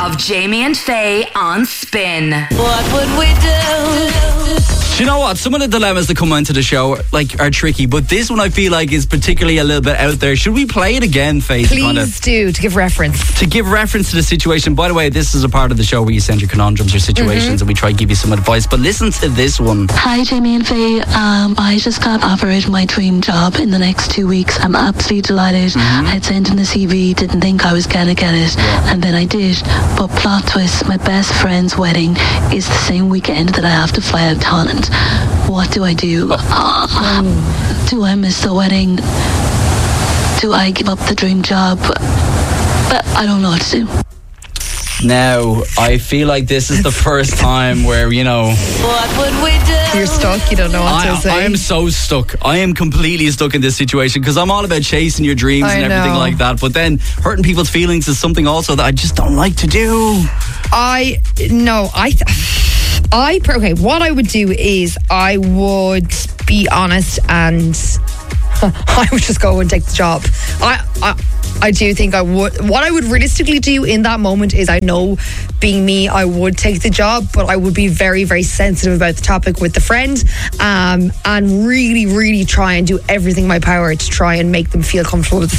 of Jamie and Faye on Spin. What would we do? Do you know what? Some of the dilemmas that come onto the show are tricky, but this one I feel like is particularly a little bit out there. Should we play it again, Faye? Please do, to give reference. To give reference to the situation. By the way, this is a part of the show where you send your conundrums or situations and we try to give you some advice. But listen to this one. Hi, Jamie and Faye. I just got offered my dream job in the next 2 weeks. I'm absolutely delighted. I'd sent in the CV, didn't think I was gonna get it, and then I did. But plot twist, my best friend's wedding is the same weekend that I have to fly out to Holland. What do I do? Do I miss the wedding? Do I give up the dream job? But I don't know what to do. Now, I feel like this is the first time where, What would we do? You're stuck, you don't know what to say. I am so stuck. I am completely stuck in this situation because I'm all about chasing your dreams and everything like that. But then hurting people's feelings is something also that I just don't like to do. Okay, what I would do is I would be honest and I would just go and take the job. I do think I would. What I would realistically do in that moment is, I know, being me, I would take the job, but I would be very, very sensitive about the topic with the friend, and really, really try and do everything in my power to try and make them feel comfortable with the